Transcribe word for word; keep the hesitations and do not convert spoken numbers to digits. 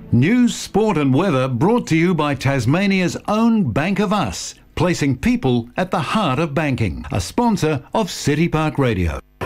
News, sport and weather brought to you by Tasmania's own Bank of Us, placing people at the heart of banking. A sponsor of City Park Radio.